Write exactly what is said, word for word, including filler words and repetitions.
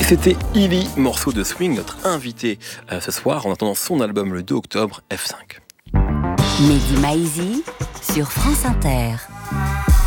c'était Ivy, morceau de swing, notre invité euh, ce soir, en attendant son album le deux octobre, F cinq. Mehdi Maizi sur France Inter.